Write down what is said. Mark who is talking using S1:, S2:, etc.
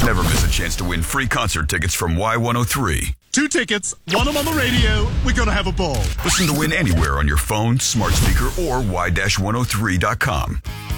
S1: Never miss a chance to win free concert tickets from Y103.
S2: 2 tickets, 1 of them on the radio. We're going to have a ball.
S1: Listen to win anywhere on your phone, smart speaker, or y-103.com.